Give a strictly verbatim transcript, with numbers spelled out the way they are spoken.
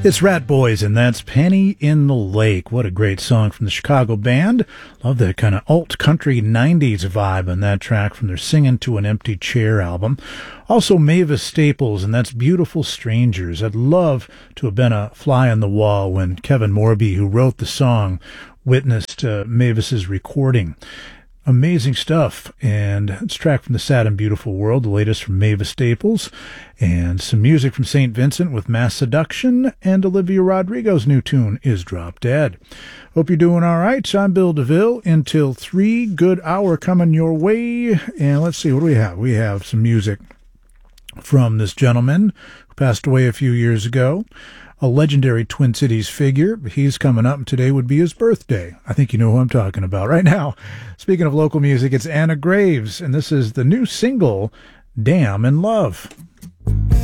It's Rat Boys, and that's Penny in the Lake. What a great song from the Chicago band. Love that kind of alt-country nineties vibe on that track from their Singin' to an Empty Chair album. Also Mavis Staples, and that's Beautiful Strangers. I'd love to have been a fly on the wall when Kevin Morby, who wrote the song, witnessed uh, Mavis's recording. Amazing stuff, and it's a track from the Sad and Beautiful World, the latest from Mavis Staples, and some music from Saint Vincent with Mass Seduction, and Olivia Rodrigo's new tune is Drop Dead. Hope you're doing all right. I'm Bill DeVille. Until three, good hour coming your way, and let's see, what do we have? We have some music from this gentleman who passed away a few years ago. A legendary Twin Cities figure. He's coming up, and today would be his birthday. I think you know who I'm talking about right now. Speaking of local music, it's Anna Graves, and this is the new single, Damn in Love.